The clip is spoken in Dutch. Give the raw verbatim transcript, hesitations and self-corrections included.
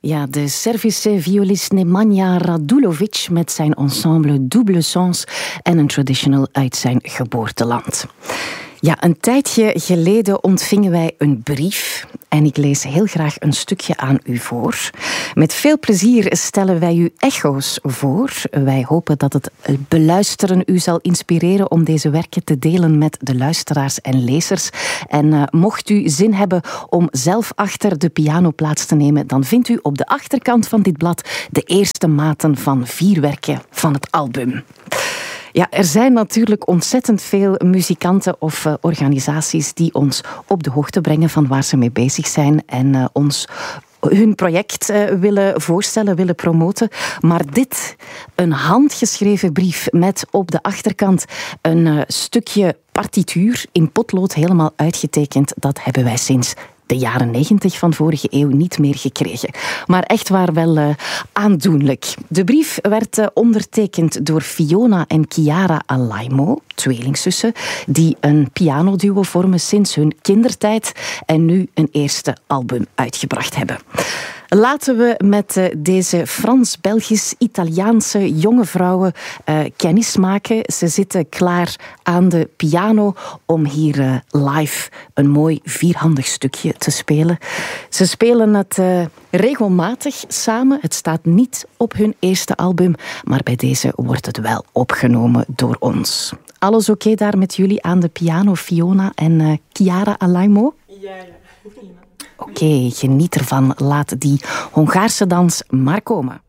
Ja, de Servische violist Nemanja Radulovic met zijn ensemble Double Sens en een traditional uit zijn geboorteland. Ja, een tijdje geleden ontvingen wij een brief en ik lees heel graag een stukje aan u voor. Met veel plezier stellen wij u echo's voor. Wij hopen dat het beluisteren u zal inspireren om deze werken te delen met de luisteraars en lezers. En uh, mocht u zin hebben om zelf achter de piano plaats te nemen, dan vindt u op de achterkant van dit blad de eerste maten van vier werken van het album. Ja, er zijn natuurlijk ontzettend veel muzikanten of uh, organisaties die ons op de hoogte brengen van waar ze mee bezig zijn en uh, ons hun project uh, willen voorstellen, willen promoten. Maar dit, een handgeschreven brief met op de achterkant een uh, stukje partituur in potlood helemaal uitgetekend, dat hebben wij sinds de jaren negentig van vorige eeuw niet meer gekregen. Maar echt waar wel uh, aandoenlijk. De brief werd uh, ondertekend door Fiona en Chiara Alaimo, tweelingzussen, die een pianoduo vormen sinds hun kindertijd en nu een eerste album uitgebracht hebben. Laten we met uh, deze Frans-Belgisch-Italiaanse jonge vrouwen uh, kennis maken. Ze zitten klaar aan de piano om hier uh, live een mooi vierhandig stukje te spelen. Ze spelen het uh, regelmatig samen. Het staat niet op hun eerste album, maar bij deze wordt het wel opgenomen door ons. Alles oké okay daar met jullie aan de piano, Fiona en uh, Chiara Alaimo? Ja, ja. Oké, okay, geniet ervan. Laat die Hongaarse dans maar komen.